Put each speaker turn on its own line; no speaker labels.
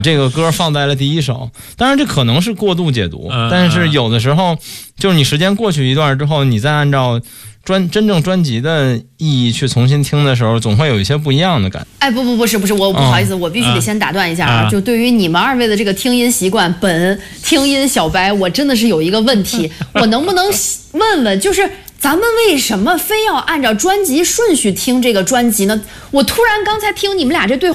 这个歌放在了第一首，当然这可能是过度解读，但是有的时候就是你时间过去一段之后，你再按照真正专辑的意义去重新听的时候，总会有一些不一样的感觉。
哎，不是，我不好意思，我必须得先打断一下啊！就对于你们二位的这个听音习惯，听音小白，我真的是有一个问题，我能不能问问，就是咱们为什么非要按照专辑顺序听这个专辑呢？我突然刚才听你们俩这对话。